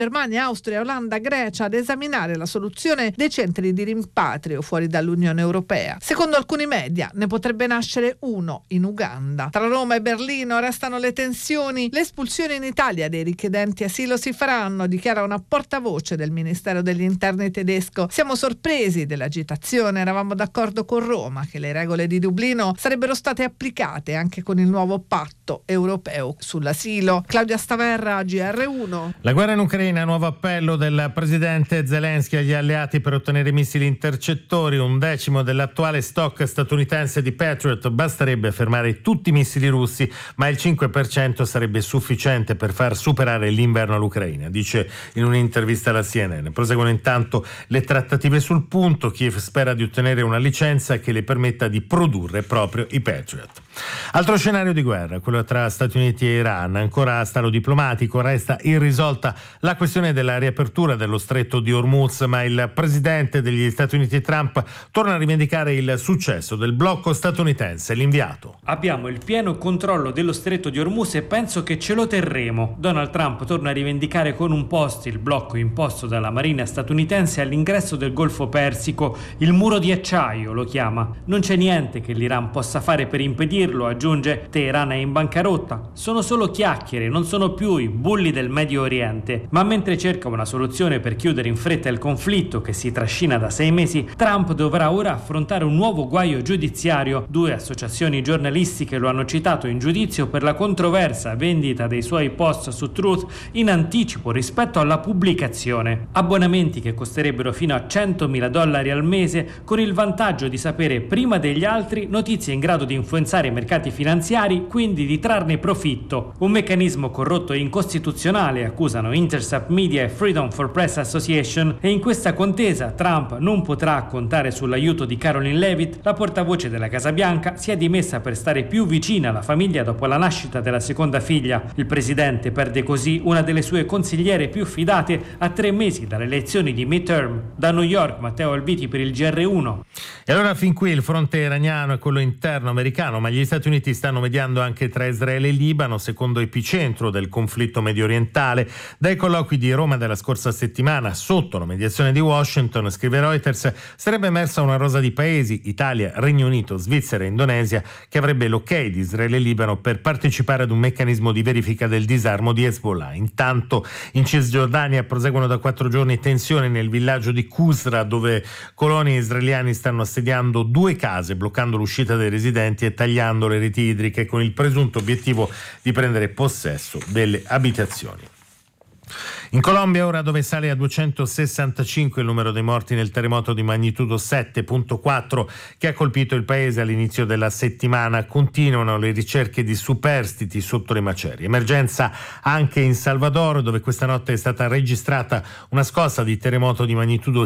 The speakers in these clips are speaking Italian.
Germania, Austria, Olanda, Grecia ad esaminare la soluzione dei centri di rimpatrio fuori dall'Unione Europea. Secondo alcuni media ne potrebbe nascere uno in Uganda. Tra Roma e Berlino restano le tensioni. Le espulsioni in Italia dei richiedenti asilo si faranno, dichiara una portavoce del Ministero degli Interni tedesco. Siamo sorpresi dell'agitazione, eravamo d'accordo con Roma che le regole di Dublino sarebbero state applicate anche con il nuovo patto europeo sull'asilo. Claudia Staverra, GR1. La guerra in Ucraina, nuovo appello del presidente Zelensky agli alleati per ottenere missili intercettori, 1/10 dell'attuale stock statunitense di Patriot. Basterebbe fermare tutti i missili russi, ma il 5% sarebbe sufficiente per far superare l'inverno all'Ucraina, dice in un'intervista alla CNN. Proseguono intanto le trattative sul punto. Kiev spera di ottenere una licenza che le permetta di produrre proprio i Patriot. Altro scenario di guerra, quello tra Stati Uniti e Iran. Ancora a stalo diplomatico, resta irrisolta la questione della riapertura dello stretto di Hormuz, ma il presidente degli Stati Uniti Trump torna a rivendicare il successo del blocco statunitense. L'inviato: abbiamo il pieno controllo dello stretto di Hormuz e penso che ce lo terremo. Donald Trump torna a rivendicare con un post il blocco imposto dalla marina statunitense all'ingresso del Golfo Persico, il muro di acciaio lo chiama. Non c'è niente che l'Iran possa fare per impedirlo, aggiunge. Teheran è in bancarotta, sono solo chiacchiere, non sono più i bulli del Medio Oriente. Ma mentre cerca una soluzione per chiudere in fretta il conflitto che si trascina da 6 mesi, Trump dovrà ora affrontare un nuovo guaio giudiziario. 2 associazioni giornalistiche lo hanno citato in giudizio per la controversa vendita dei suoi post su Truth in anticipo rispetto alla pubblicazione. Abbonamenti che costerebbero fino a $100.000 al mese, con il vantaggio di sapere prima degli altri notizie in grado di influenzare i mercati finanziari, quindi di trarne profitto. Un meccanismo corrotto e incostituzionale, accusano Intercept Media e Freedom for Press Association, e in questa contesa Trump non potrà contare sull'aiuto di Caroline Leavitt. La portavoce della Casa Bianca si è dimessa per stare più vicina alla famiglia dopo la nascita della seconda figlia. Il presidente perde così una delle sue consigliere più fidate a 3 mesi dalle elezioni di midterm. Da New York, Matteo Albiti per il GR1. E allora fin qui il fronte iraniano e quello interno americano, ma gli Stati Uniti stanno mediando anche tra Israele e Libano, secondo epicentro del conflitto medio orientale. Dai colloqui di Roma della scorsa settimana, sotto la mediazione di Washington, scrive Reuters, sarebbe emersa una rosa di paesi, Italia, Regno Unito, Svizzera e Indonesia, che avrebbe l'ok di Israele e Libano per partecipare ad un meccanismo di verifica del disarmo di Hezbollah. Intanto in Cisgiordania proseguono da 4 giorni tensioni nel villaggio di Qusra, dove coloni israeliani stanno assediando 2 case, bloccando l'uscita dei residenti e tagliando le reti idriche, con il presunto obiettivo di prendere possesso delle abitazioni. In Colombia ora, dove sale a 265 il numero dei morti nel terremoto di magnitudo 7.4 che ha colpito il paese all'inizio della settimana, continuano le ricerche di superstiti sotto le macerie. Emergenza anche in Salvador, dove questa notte è stata registrata una scossa di terremoto di magnitudo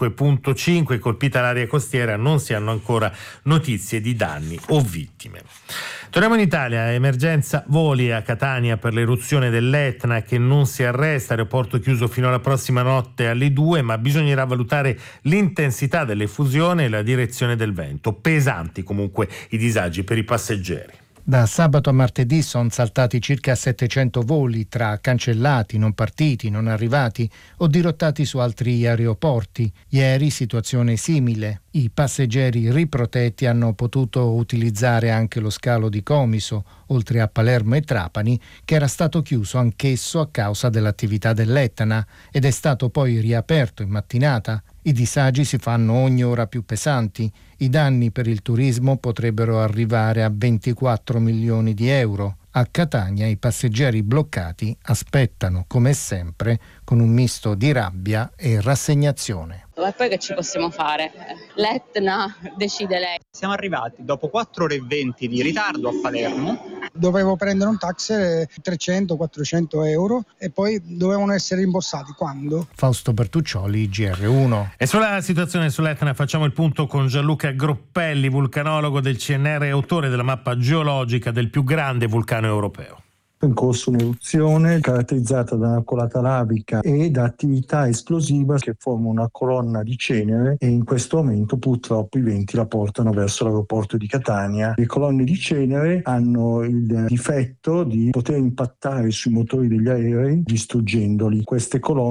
5.5, colpita l'area costiera. Non si hanno ancora notizie di danni o vittime. Torniamo in Italia, emergenza voli a Catania per l'eruzione dell'Etna che non si arresta, aeroporto chiuso fino alla prossima notte alle 2, ma bisognerà valutare l'intensità dell'effusione e la direzione del vento. Pesanti comunque i disagi per i passeggeri. Da sabato a martedì sono saltati circa 700 voli tra cancellati, non partiti, non arrivati o dirottati su altri aeroporti. Ieri situazione simile. I passeggeri riprotetti hanno potuto utilizzare anche lo scalo di Comiso, oltre a Palermo e Trapani, che era stato chiuso anch'esso a causa dell'attività dell'Etna ed è stato poi riaperto in mattinata. I disagi si fanno ogni ora più pesanti. I danni per il turismo potrebbero arrivare a 24 milioni di euro. A Catania i passeggeri bloccati aspettano, come sempre, con un misto di rabbia e rassegnazione. E poi che ci possiamo fare? L'Etna decide lei. Siamo arrivati dopo 4 ore e 20 di ritardo a Palermo. Dovevo prendere un taxi 300-400 euro e poi dovevano essere rimborsati. Quando? Fausto Bertuccioli, GR1. E sulla situazione sull'Etna facciamo il punto con Gianluca Groppelli, vulcanologo del CNR e autore della mappa geologica del più grande vulcano europeo. È in corso un'eruzione caratterizzata da una colata lavica e da attività esplosiva che forma una colonna di cenere, e in questo momento purtroppo i venti la portano verso l'aeroporto di Catania. Le colonne di cenere hanno il difetto di poter impattare sui motori degli aerei distruggendoli. Queste colonne